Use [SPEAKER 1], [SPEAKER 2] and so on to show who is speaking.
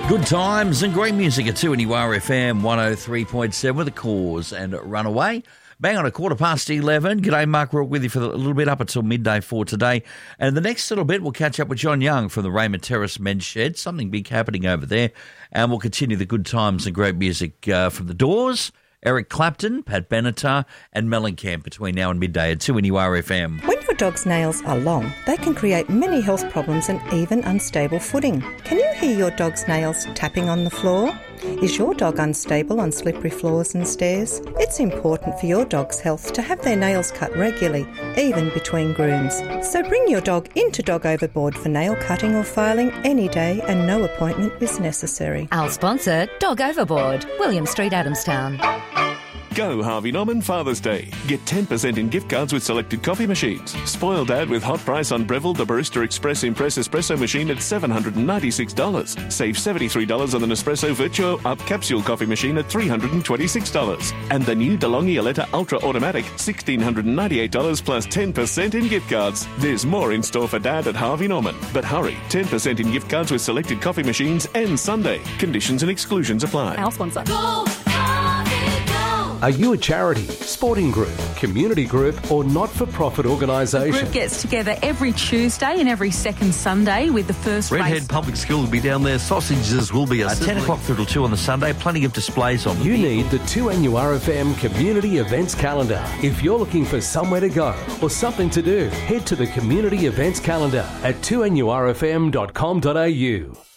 [SPEAKER 1] Good times and great music at 2NURFM 103.7 with The Cause and Runaway. Bang on 11:15. G'day, Mark Rourke with you for a little bit up until midday for today. And the next little bit, we'll catch up with John Young from the Raymond Terrace Men's Shed. Something big happening over there. And we'll continue the good times and great music from The Doors, Eric Clapton, Pat Benatar and Mellencamp between now and midday at 2NURFM.
[SPEAKER 2] When your dog's nails are long, they can create many health problems and even unstable footing. Can you hear your dog's nails tapping on the floor? Is your dog unstable on slippery floors and stairs? It's important for your dog's health to have their nails cut regularly, even between grooms. So bring your dog into Dog Overboard for nail cutting or filing any day and no appointment is necessary.
[SPEAKER 3] Our sponsor, Dog Overboard, William Street, Adamstown.
[SPEAKER 4] Go Harvey Norman Father's Day. Get 10% in gift cards with selected coffee machines. Spoil Dad with hot price on Breville the Barista Express Impress Espresso machine at $796. Save $73 on the Nespresso Virtuo Up Capsule coffee machine at $326. And the new DeLonghi Aletta Ultra Automatic, $1,698 plus 10% in gift cards. There's more in store for Dad at Harvey Norman. But hurry, 10% in gift cards with selected coffee machines and Sunday. Conditions and exclusions apply.
[SPEAKER 3] Our sponsor.
[SPEAKER 5] Are you a charity, sporting group, community group or not-for-profit organisation?
[SPEAKER 6] The group gets together every Tuesday and every second Sunday with the first
[SPEAKER 7] Redhead
[SPEAKER 6] race.
[SPEAKER 7] Public School will be down there. Sausages will be
[SPEAKER 1] 10 o'clock through till 2 on the Sunday. Plenty of displays on.
[SPEAKER 5] You need the 2NURFM Community Events Calendar. If you're looking for somewhere to go or something to do, head to the Community Events Calendar at 2NURFM.com.au.